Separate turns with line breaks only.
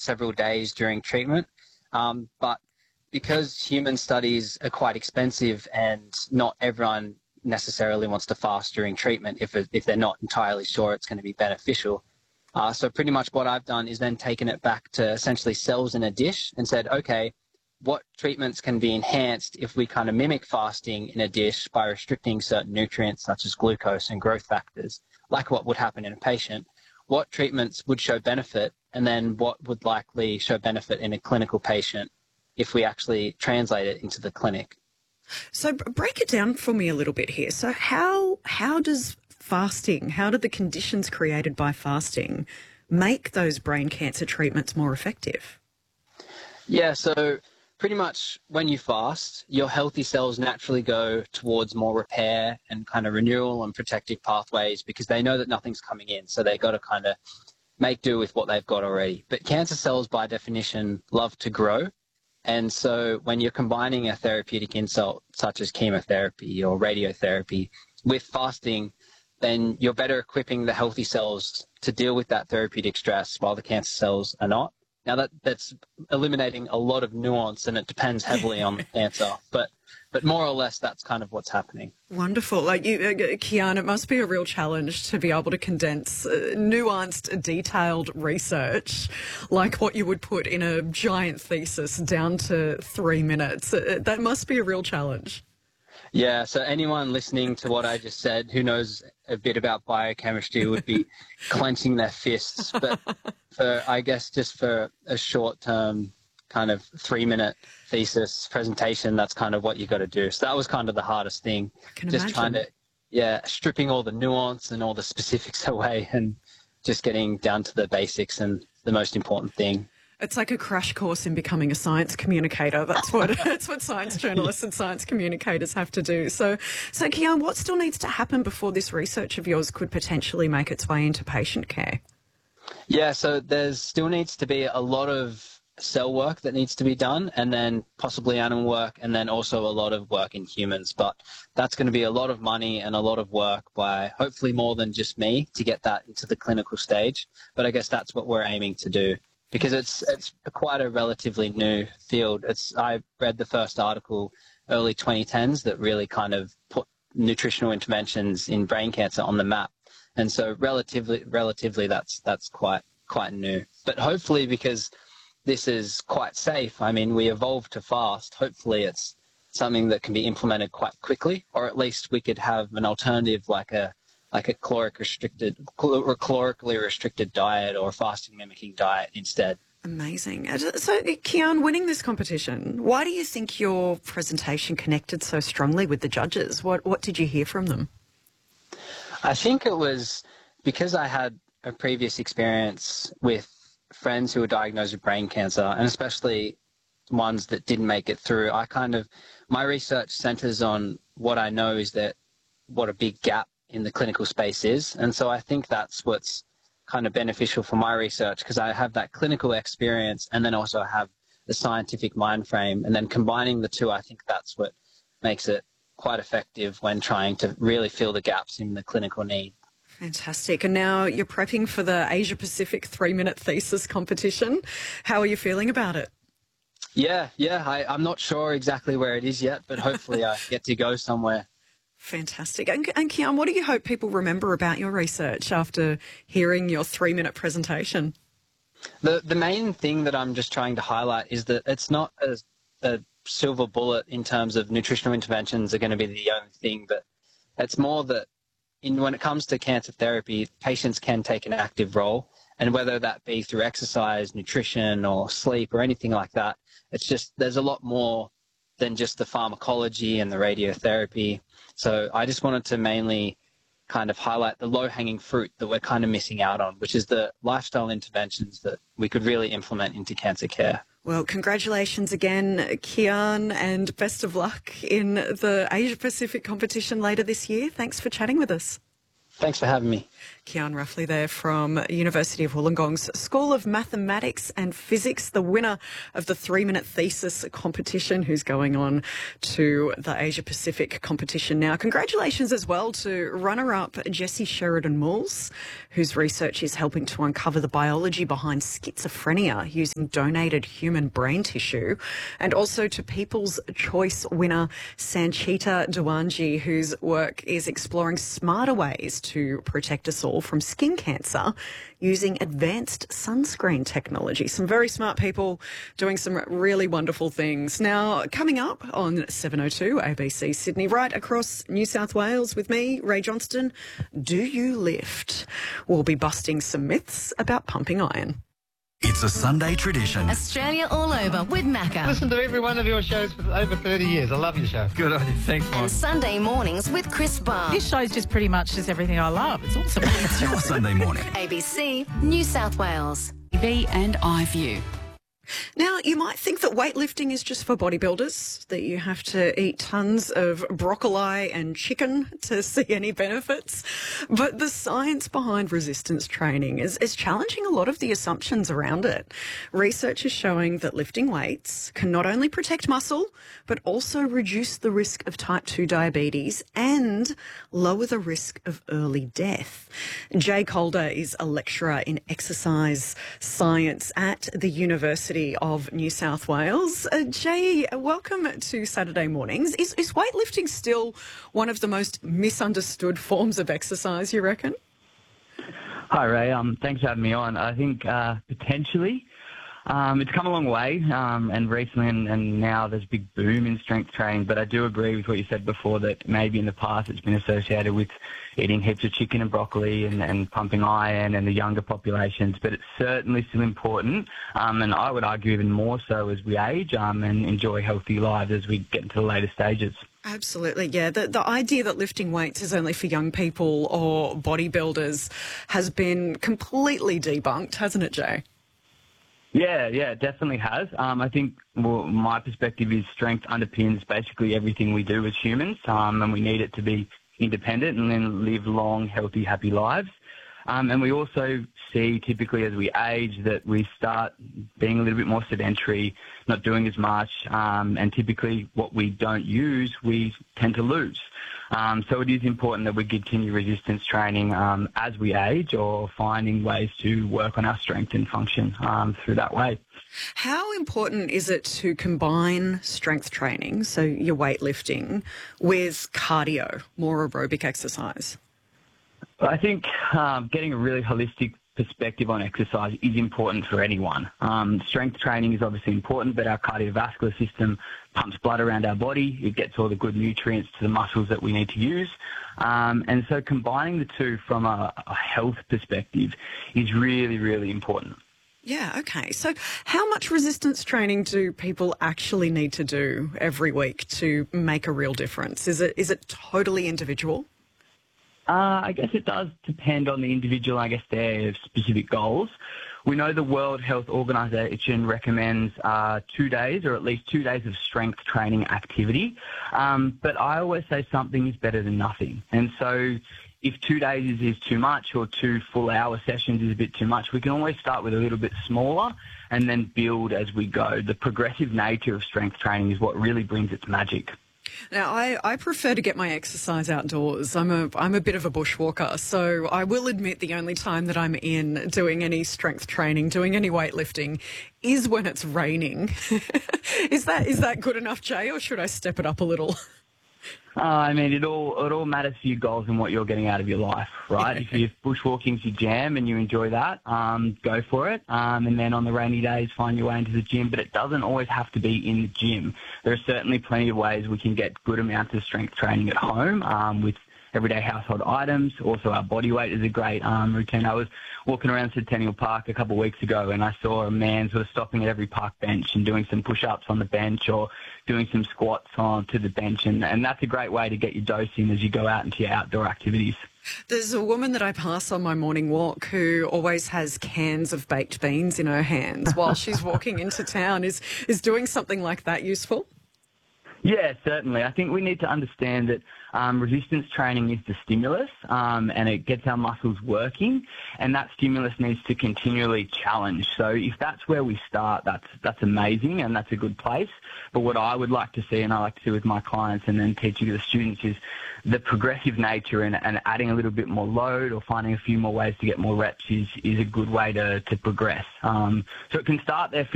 several days during treatment. But because human studies are quite expensive and not everyone necessarily wants to fast during treatment if they're not entirely sure it's going to be beneficial. So pretty much what I've done is then taken it back to essentially cells in a dish and said, okay, what treatments can be enhanced if we kind of mimic fasting in a dish by restricting certain nutrients such as glucose and growth factors, like what would happen in a patient? What treatments would show benefit, and then what would likely show benefit in a clinical patient if we actually translate it into the clinic?
So break it down for me a little bit here. So how does fasting, how do the conditions created by fasting make those brain cancer treatments more effective?
Yeah, so pretty much when you fast, your healthy cells naturally go towards more repair and kind of renewal and protective pathways because they know that nothing's coming in. So they've got to kind of make do with what they've got already. But cancer cells, by definition, love to grow. And so when you're combining a therapeutic insult such as chemotherapy or radiotherapy with fasting, then you're better equipping the healthy cells to deal with that therapeutic stress while the cancer cells are not. Now that's eliminating a lot of nuance, and it depends heavily on the cancer, but more or less that's kind of what's happening.
Wonderful. Like you, Kian, it must be a real challenge to be able to condense nuanced, detailed research like what you would put in a giant thesis down to 3 minutes. That must be a real challenge.
Yeah, so anyone listening to what I just said who knows a bit about biochemistry would be clenching their fists. But I guess just for a short-term kind of 3-minute thesis presentation, that's kind of what you got to do. So that was kind of the hardest thing. Just trying to, stripping all the nuance and all the specifics away and just getting down to the basics and the most important thing.
It's like a crash course in becoming a science communicator. That's what science journalists and science communicators have to do. So Kian, what still needs to happen before this research of yours could potentially make its way into patient care?
Yeah, so there still needs to be a lot of cell work that needs to be done, and then possibly animal work, and then also a lot of work in humans. But that's going to be a lot of money and a lot of work by hopefully more than just me to get that into the clinical stage. But I guess that's what we're aiming to do, because it's quite a relatively new field. I read the first article early 2010s that really kind of put nutritional interventions in brain cancer on the map. And so relatively that's quite new. But hopefully, because this is quite safe, I mean, we evolved to fast. Hopefully it's something that can be implemented quite quickly, or at least we could have an alternative like a calorically restricted diet or a fasting mimicking diet instead.
Amazing. So, Kian, winning this competition, why do you think your presentation connected so strongly with the judges? What did you hear from them?
I think it was because I had a previous experience with friends who were diagnosed with brain cancer, and especially ones that didn't make it through. My research centers on what I know is that what a big gap in the clinical space is. And so I think that's what's kind of beneficial for my research, because I have that clinical experience and then also have the scientific mind frame. And then combining the two, I think that's what makes it quite effective when trying to really fill the gaps in the clinical need.
Fantastic. And now you're prepping for the Asia Pacific 3-minute thesis competition. How are you feeling about it?
Yeah. I'm not sure exactly where it is yet, but hopefully I get to go somewhere.
Fantastic. And Kian, what do you hope people remember about your research after hearing your 3-minute presentation?
The main thing that I'm just trying to highlight is that it's not a silver bullet in terms of nutritional interventions are going to be the only thing, but it's more that when it comes to cancer therapy, patients can take an active role, and whether that be through exercise, nutrition, or sleep, or anything like that, it's just there's a lot more than just the pharmacology and the radiotherapy. So I just wanted to mainly kind of highlight the low-hanging fruit that we're kind of missing out on, which is the lifestyle interventions that we could really implement into cancer care.
Well, congratulations again, Kian, and best of luck in the Asia Pacific competition later this year. Thanks for chatting with us.
Thanks for having me.
Kian Ruffley there from University of Wollongong's School of Mathematics and Physics, the winner of the 3-minute thesis competition, who's going on to the Asia Pacific competition now. Congratulations as well to runner-up Jessie Sheridan-Mulls, whose research is helping to uncover the biology behind schizophrenia using donated human brain tissue, and also to People's Choice winner Sanchita Dewanji, whose work is exploring smarter ways to protect us all from skin cancer using advanced sunscreen technology. Some very smart people doing some really wonderful things. Now, coming up on 7:02 ABC Sydney, right across New South Wales with me, Ray Johnston, do you lift? We'll be busting some myths about pumping iron.
It's a Sunday tradition.
Australia all over with Macca.
Listen to every one of your shows for over 30 years. I love your show.
Good on you. Thanks, Mike.
And Sunday mornings with Chris Barr.
This show's just pretty much just everything I love. It's awesome.
It's your Sunday morning.
ABC, New South Wales.
TV and iView.
Now, you might think that weightlifting is just for bodybuilders, that you have to eat tons of broccoli and chicken to see any benefits. But the science behind resistance training is challenging a lot of the assumptions around it. Research is showing that lifting weights can not only protect muscle, but also reduce the risk of type 2 diabetes and lower the risk of early death. Jay Calder is a lecturer in exercise science at the University of New South Wales. Jay, welcome to Saturday Mornings. Is weightlifting still one of the most misunderstood forms of exercise, you reckon?
Hi, Ray. Thanks for having me on. I think potentially it's come a long way, and recently and now there's a big boom in strength training, but I do agree with what you said before that maybe in the past it's been associated with eating heaps of chicken and broccoli and pumping iron and the younger populations, but it's certainly still important, and I would argue even more so as we age and enjoy healthy lives as we get into the later stages.
Absolutely, yeah. The idea that lifting weights is only for young people or bodybuilders has been completely debunked, hasn't it, Jay?
Yeah, it definitely has. I think my perspective is strength underpins basically everything we do as humans, and we need it to be independent and then live long, healthy, happy lives. And we also see typically as we age that we start being a little bit more sedentary, not doing as much, and typically what we don't use, we tend to lose. So it is important that we continue resistance training as we age, or finding ways to work on our strength and function through that way.
How important is it to combine strength training, so your weightlifting, with cardio, more aerobic exercise?
I think getting a really holistic perspective on exercise is important for anyone. Strength training is obviously important, but our cardiovascular system pumps blood around our body. It gets all the good nutrients to the muscles that we need to use. And so combining the two from a health perspective is really, really important.
Yeah, okay. So how much resistance training do people actually need to do every week to make a real difference? Is it totally individual?
I guess it does depend on the individual, I guess, their specific goals. We know the World Health Organization recommends 2 days, or at least 2 days of strength training activity. But I always say something is better than nothing. And so if 2 days is too much, or 2 full-hour sessions is a bit too much, we can always start with a little bit smaller and then build as we go. The progressive nature of strength training is what really brings its magic.
Now, I prefer to get my exercise outdoors. I'm a bit of a bushwalker, so I will admit the only time that I'm in doing any strength training, doing any weightlifting, is when it's raining. Is that good enough, Jay, or should I step it up a little?
I mean, it all matters for your goals and what you're getting out of your life, right? If bushwalking's your jam and you enjoy that, go for it. And then on the rainy days, find your way into the gym. But it doesn't always have to be in the gym. There are certainly plenty of ways we can get good amounts of strength training at home with everyday household items. Also, our body weight is a great routine. I was walking around Centennial Park a couple of weeks ago, and I saw a man sort of stopping at every park bench and doing some push-ups on the bench, or doing some squats onto the bench, and that's a great way to get your dose in as you go out into your outdoor activities.
There's a woman that I pass on my morning walk who always has cans of baked beans in her hands while she's walking into town. Is doing something like that useful?
Yeah, certainly. I think we need to understand that resistance training is the stimulus, and it gets our muscles working, and that stimulus needs to continually challenge. So if that's where we start, that's amazing, and that's a good place. But what I would like to see, and I like to see with my clients and then teaching the students, is the progressive nature and adding a little bit more load or finding a few more ways to get more reps is a good way to progress. So it can start there for